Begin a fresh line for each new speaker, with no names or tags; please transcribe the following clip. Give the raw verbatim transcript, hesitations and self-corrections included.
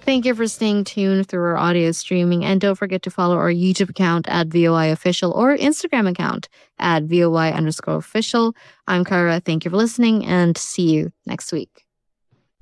Thank you for staying tuned through our audio streaming. And don't forget to follow our YouTube account at V O I Official or Instagram account at V O I underscore official. I'm Kara. Thank you for listening and see you next week.